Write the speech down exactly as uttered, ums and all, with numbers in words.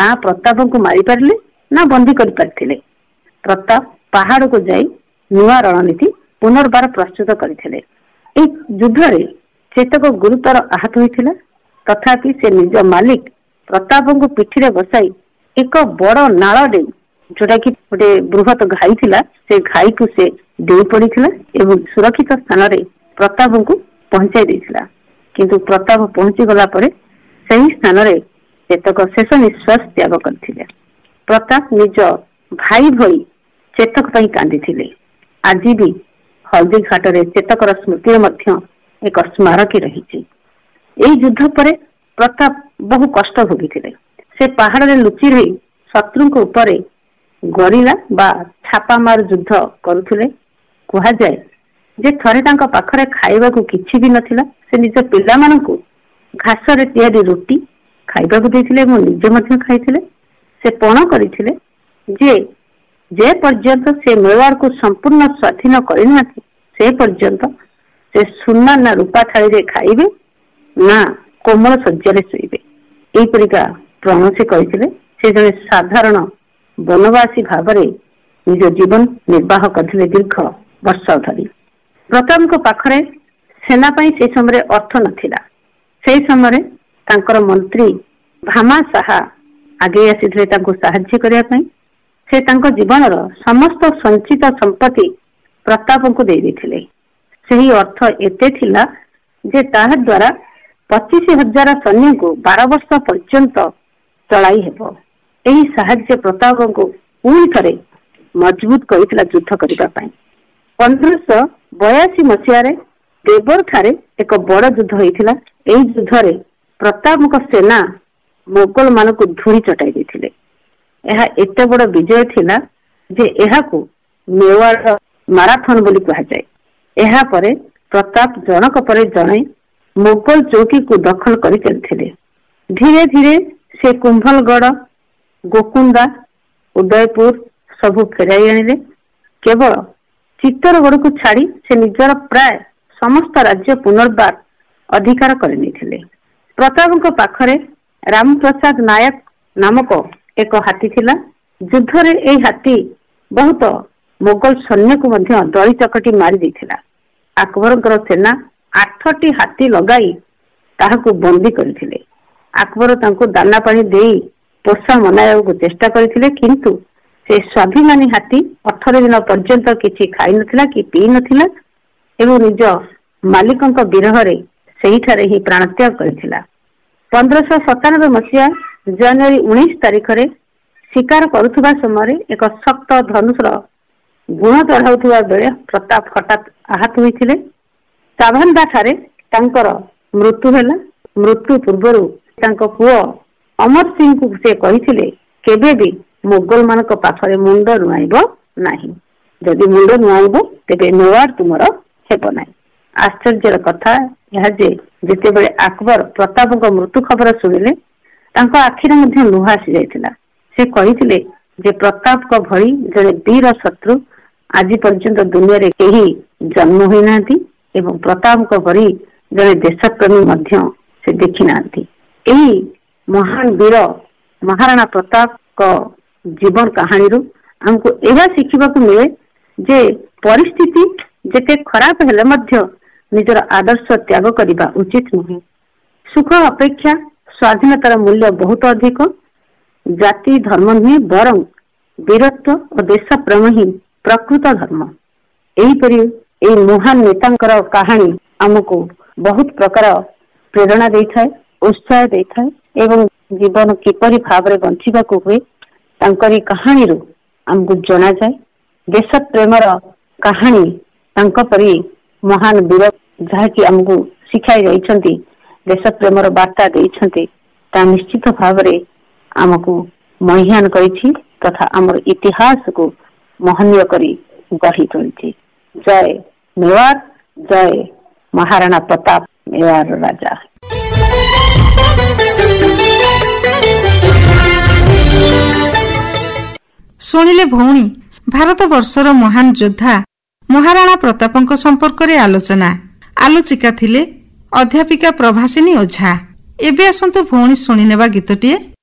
ମା ପ୍ରତାପଙ୍କୁ ମାରିପାରିଲେ ନା ବନ୍ଦୀ କରିପାରିଥିଲେ। ପ୍ରତାପ ପାହାଡକୁ ଯାଇ ନୂଆ ରଣନୀତି ପୁନର୍ବାର ପ୍ରସ୍ତୁତ କରିଥିଲେ। ଏହି ଯୁଦ୍ଧରେ ଚେତକ ଗୁରୁତର ଆହତ ହୋଇଥିଲା। ତଥାପି ସେ ନିଜ ମାଲିକ ପ୍ରତାପଙ୍କୁ ପିଠିରେ ବସାଇ ଏକ ବଡ ନାଳ ଡେଇଁ, ଯୋଉଟା କି ଗୋଟେ ବୃହତ ଘାଇ ଥିଲା, ସେ ଘାଇକୁ ସେ ଡେଇଁ ପଡିଥିଲା ଏବଂ ସୁରକ୍ଷିତ ସ୍ଥାନରେ ପ୍ରତାପଙ୍କୁ ପହଞ୍ଚାଇ ଦେଇଥିଲା। କିନ୍ତୁ ପ୍ରତାପ ପହଞ୍ଚି ଗଲା ପରେ ସେହି ସ୍ଥାନରେ ଚେତକ ଶେଷ ନିଶ୍ୱାସ ତ୍ୟାଗ କରିଥିଲେ। ପ୍ରତାପ ନିଜ ଭାଇ ଭଳି ଚେତକ ପାଇଁ କାନ୍ଦିଥିଲେ। ଆଜି ବି ହଳଦୀ ଘାଟରେ ଚେତକର ସ୍ମୃତିରେ ମଧ୍ୟ ଏକ ସ୍ମାରକୀ ରହିଛି। ଏହି ଯୁଦ୍ଧ ପରେ ପ୍ରତାପ ବହୁ କଷ୍ଟ ଭୋଗିଥିଲେ। ସେ ପାହାଡରେ ଲୁଚି ରହି ଶତ୍ରୁଙ୍କ ଉପରେ ଗରିଲା ବା ଛାପାମାର ଯୁଦ୍ଧ କରୁଥିଲେ। କୁହାଯାଏ ଯେ ଥରେ ତାଙ୍କ ପାଖରେ ଖାଇବାକୁ କିଛି ବି ନଥିଲା। ସେ ନିଜ ପିଲାମାନଙ୍କୁ ଘାସରେ ତିଆରି ରୁଟି ଖାଇବାକୁ ଦେଇଥିଲେ ଏବଂ ନିଜେ ମଧ୍ୟ ଖାଇଥିଲେ। ସେ ପଣ କରିଥିଲେ ଯେ ଯେ ପର୍ଯ୍ୟନ୍ତ ସେ ମେୱାରକୁ ସମ୍ପୂର୍ଣ୍ଣ ସ୍ୱାଧୀନ କରିନାହାନ୍ତି ସେ ପର୍ଯ୍ୟନ୍ତ ସେ ସୁନା ନା ରୂପା ଥାଳିରେ ଖାଇବେ ନା କୋମଳ ଶଯ୍ୟାରେ ଶୋଇବେ। ଏହିପରିକା ପ୍ରଣ ସେ କହିଥିଲେ। ସେ ଜଣେ ସାଧାରଣ ବନବାସୀ ଭାବରେ ନିଜ ଜୀବନ ନିର୍ବାହ କରିଥିଲେ ଦୀର୍ଘ ବର୍ଷ ଧରି। ପ୍ରତାପଙ୍କ ପାଖରେ ସେନା ପାଇଁ ସେ ସମୟରେ ଅର୍ଥ ନଥିଲା। ସେହି ସମୟରେ ତାଙ୍କର ମନ୍ତ୍ରୀ ଭାମା ସାହା ଆଗେଇ ଆସିଥିଲେ ତାଙ୍କୁ ସାହାଯ୍ୟ କରିବା ପାଇଁ। ସେ ତାଙ୍କ ଜୀବନର ସମସ୍ତ ସଞ୍ଚିତ ସମ୍ପତ୍ତି ପ୍ରତାପଙ୍କୁ ଦେଇ ଦେଇଥିଲେ। ସେହି ଅର୍ଥ ଏତେ ଥିଲା ଯେ ତାହା ଦ୍ୱାରା ପଚିଶ ହଜାର ସୈନ୍ୟଙ୍କୁ ବାର ବର୍ଷ ପର୍ଯ୍ୟନ୍ତ ଚଳାଇ ହେବ। ଏହି ସାହାଯ୍ୟ ପ୍ରତାପଙ୍କୁ ପୁଣି ଥରେ ମଜବୁତ କରିଥିଲା ଯୁଦ୍ଧ କରିବା ପାଇଁ। ପନ୍ଦରଶହ ବୟାଅଶୀ ମସିହାରେ ଦେବର ଠାରେ ଏକ ବଡ ଯୁଦ୍ଧ ହୋଇଥିଲା। ଏହି ଯୁଦ୍ଧରେ ପ୍ରତାପଙ୍କ ସେନା ମୋଗଲ ମାନଙ୍କୁ ଧୂଳି ଚଟାଇ ଦେଇଥିଲେ। ଏହା ଏତେ ବଡ ବିଜୟ ଥିଲା ଯେ ଏହାକୁ ମେୱାରର ମାରାଥନ ବୋଲି କୁହାଯାଏ। ଏହା ପରେ ପ୍ରତାପ ଜଣକ ପରେ ଜଣେ ମୋଗଲ ଚୌକିକୁ ଦଖଲ କରି ଚାଲିଥିଲେ। ଧୀରେ ଧୀରେ ସେ କୁମ୍ଭଲଗଡ଼, ଗୋକୁନ୍ଦା, ଉଦୟପୁର ସବୁ ଫେରାଇ ଆଣିଲେ। କେବଳ ଚିତ୍ତରଗଡ଼କୁ ଛାଡି ସେ ନିଜର ପ୍ରାୟ ସମସ୍ତ ରାଜ୍ୟ ପୁନର୍ବାର ଅଧିକାର କରିନେଇଥିଲେ। ପ୍ରତାପଙ୍କ ପାଖରେ ରାମପ୍ରସାଦ ନାୟକ ନାମକ ଏକ ହାତୀ ଥିଲା। ଯୁଦ୍ଧରେ ଏହି ହାତୀ ବହୁତ ମୋଗଲ ସୈନ୍ୟକୁ ମଧ୍ୟ ଦଳି ଚକଟି ମାରି ଦେଇଥିଲା। ଆକବରଙ୍କର ସେନା ଆଠଟି ହାତୀ ଲଗାଇ ତାହାକୁ ବନ୍ଦୀ କରିଥିଲେ। ଆକବର ତାଙ୍କୁ ଦାନା ପାଣି ଦେଇ ପୋଷା ମନାଇବାକୁ ଚେଷ୍ଟା କରିଥିଲେ, କିନ୍ତୁ ସେ ସ୍ୱାଭିମାନୀ ହାତୀ ଅଠର ଦିନ ପର୍ଯ୍ୟନ୍ତ କିଛି ଖାଇନଥିଲା କି ପିଇ ନଥିଲା ଏବଂ ନିଜ ମାଲିକଙ୍କ ବିରହରେ ସେହିଠାରେ ହିଁ ପ୍ରାଣତ୍ୟାଗ କରିଥିଲା। ପନ୍ଦରଶହ ସତାନବେ ମସିହା ଜାନୁଆରୀ ଉଣେଇଶ ତାରିଖରେ ଶିକାର କରୁଥିବା ସମୟରେ ଏକ ଶକ୍ତ ଧନୁଷର ଗୁଣ ଚଢାଉଥିବା ବେଳେ ପ୍ରତାପ ହଠାତ୍ ଆହତ ହୋଇଥିଲେ। ସାଭାନ୍ଦା ଠାରେ ତାଙ୍କର ମୃତ୍ୟୁ ହେଲା। ମୃତ୍ୟୁ ପୂର୍ବରୁ ତାଙ୍କ ପୁଅ ଅମର ସିଂଙ୍କୁ ସେ କହିଥିଲେ, କେବେ ବି ମୋଗଲ ମାନଙ୍କ ପାଖରେ ମୁଣ୍ଡ ନୁଆଇବ ନାହିଁ। ଯଦି ମୁଣ୍ଡ ନୁଆଇବ ତେବେ ମେୱାର ତୁମର ହେବ ନାହିଁ। ଆଶ୍ଚର୍ଯ୍ୟର କଥା ଏହା ଯେ ଯେତେବେଳେ ଆକବର ପ୍ରତାପଙ୍କ ମୃତ୍ୟୁ ଖବର ଶୁଣିଲେ ତାଙ୍କ ଆଖିରେ ମଧ୍ୟ ଲୁହ ଆସି ଯାଇଥିଲା। ସେ କହିଥିଲେ ଯେ ପ୍ରତାପଙ୍କ ଭଳି ଜଣେ ବୀର ଶତ୍ରୁ ଆଜି ପର୍ଯ୍ୟନ୍ତ ଦୁନିଆରେ କେହି ଜନ୍ମ ହୋଇନାହାନ୍ତି ଏବଂ ପ୍ରତାପଙ୍କ ଭଳି ଜଣେ ଦେଶପ୍ରେମୀ ମଧ୍ୟ ସେ ଦେଖି ନାହାନ୍ତି। ଏହି ମହାନ ବୀର ମହାରାଣା ପ୍ରତାପଙ୍କ ଜୀବନ କାହାଣୀରୁ ଆମକୁ ଏହା ଶିଖିବାକୁ ମିଳେ ଯେ ପରିସ୍ଥିତି ଯେତେ ଖରାପ ହେଲେ ମଧ୍ୟ ନିଜର ଆଦର୍ଶ ତ୍ୟାଗ କରିବା ଉଚିତ ନୁହେଁ। ସୁଖ ଅପେକ୍ଷା ସ୍ୱାଧୀନତାର ମୂଲ୍ୟ ବହୁତ ଅଧିକ। ଜାତି ଧର୍ମ ନୁହେଁ, ବରଂ ବୀରତ୍ୱ ଓ ଦେଶ ପ୍ରେମ ହିଁ ପ୍ରକୃତ ଧର୍ମ। ଏହିପରି ଏହି ମହାନ ନେତାଙ୍କର କାହାଣୀ ଆମକୁ ବହୁତ ପ୍ରକାର ପ୍ରେରଣା ଦେଇଥାଏ, ଉତ୍ସାହ ଦେଇଥାଏ ଏବଂ ଜୀବନ କିପରି ଭାବରେ ବଞ୍ଚିବାକୁ ହୁଏ ତାଙ୍କରି କାହାଣୀରୁ ଆମକୁ ଜଣାଯାଏ। ଦେଶ ପ୍ରେମର କାହାଣୀ ତାଙ୍କ ପରି ମହାନ ବୀର ଯାହାକି ଆମକୁ ଶିଖାଇ ଯାଇଛନ୍ତି, ଦେଶ ପ୍ରେମର ବାର୍ତ୍ତା ଦେଇଛନ୍ତି, ତା ନିଶ୍ଚିତ ଭାବରେ ଆମକୁ ମହିୟାନ କରିଛି ତଥା ଆମର ଇତିହାସକୁ ମହନୀୟ କରି ଗଢି ତୋଳିଛି। ଜୟ ମେୱାର, ଜୟ ମହାରାଣା ପ୍ରତାପ ମେୱାର ରାଜା। ଶୁଣିଲେ ଭଉଣୀ, ଭାରତ ବର୍ଷର ମହାନ ଯୋଦ୍ଧା ମହାରାଣା ପ୍ରତାପଙ୍କ ସମ୍ପର୍କରେ ଆଲୋଚନା। ଆଲୋଚିକା ଥିଲେ ଅଧ୍ୟାପିକା ପ୍ରଭାସିନୀ ଓଝା। ଏବେ ଆସନ୍ତୁ ଭଉଣୀ ଶୁଣିନେବା ଗୀତଟିଏ।